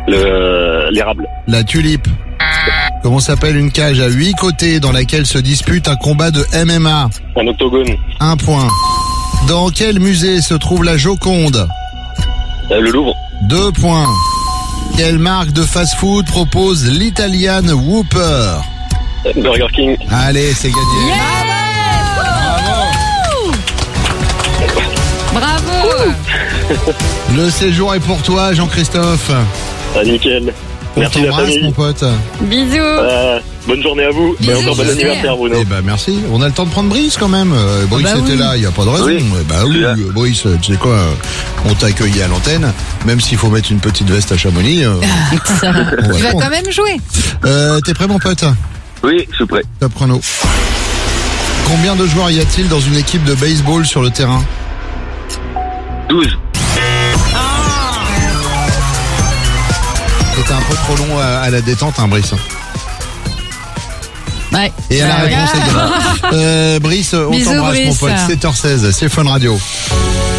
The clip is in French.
L'érable. La tulipe. Comment s'appelle une cage à 8 côtés dans laquelle se dispute un combat de MMA? Un octogone. 1 point. Dans quel musée se trouve la Joconde? Le Louvre. 2 points. Quelle marque de fast-food propose l'Italian Whopper? Burger King. Allez, c'est gagné. Bravo. Le séjour est pour toi, Jean-Christophe. Ah, nickel. On Merci la t'embrasse, famille. mon pote. Bisous. Bonne journée à vous. Bisous, Et encore bon j'espère. anniversaire, Bruno. Eh ben merci. On a le temps de prendre Brice quand même. Brice bah était oui. là, il y a pas de raison. Oui. Eh ben oui, Là. Brice, tu sais quoi, on t'a accueilli à l'antenne, même s'il faut mettre une petite veste à Chamonix. On va Tu vas prendre. quand même jouer. T'es prêt, mon pote? Oui, je suis prêt. Top chrono. Combien de joueurs y a-t-il dans une équipe de baseball sur le terrain? 12. C'était un peu trop long à la détente, hein, Brice. Ouais. Et à la Ouais. réponse également. Brice, on Bisous, t'embrasse, mon Brice. pote. 7h16, c'est Fun Radio.